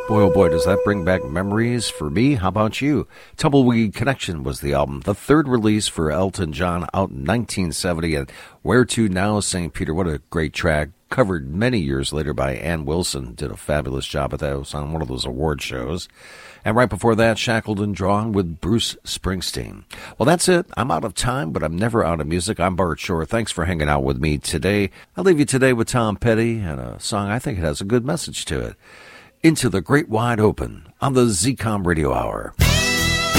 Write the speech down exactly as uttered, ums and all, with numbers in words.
Boy, oh boy, does that bring back memories for me. How about you? Tumbleweed Connection was the album, the third release for Elton John, out in nineteen seventy. And Where To Now, Saint Peter, what a great track. Covered many years later by Ann Wilson. Did a fabulous job at that. It was on one of those award shows. And right before that, Shackled and Drawn with Bruce Springsteen. Well, that's it. I'm out of time, but I'm never out of music. I'm Bart Shore. Thanks for hanging out with me today. I'll leave you today with Tom Petty and a song I think it has a good message to it. Into the Great Wide Open on the Z COM Radio Hour.